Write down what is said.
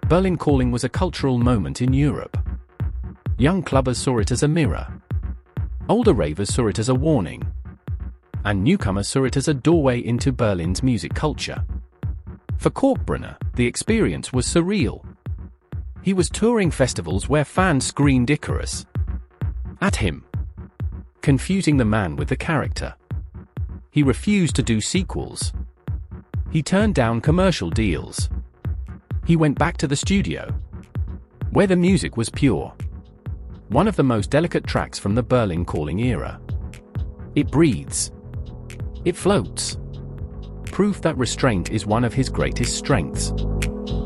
Berlin Calling was a cultural moment in Europe. Young clubbers saw it as a mirror. Older ravers saw it as a warning. And newcomers saw it as a doorway into Berlin's music culture. For Kalkbrenner, the experience was surreal. He was touring festivals where fans screamed Icarus at him, confusing the man with the character. He refused to do sequels. He turned down commercial deals. He went back to the studio, where the music was pure. One of the most delicate tracks from the Berlin Calling era. It breathes. It floats. Proof that restraint is one of his greatest strengths.